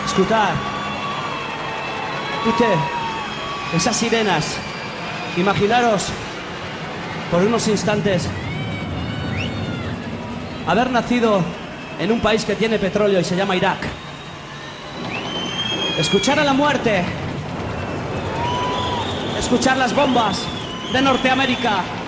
Escuchar. Escuche esas sirenas. Imaginaros por unos instantes haber nacido en un país que tiene petróleo y se llama Irak. Escuchar a la muerte. Escuchar las bombas de Norteamérica.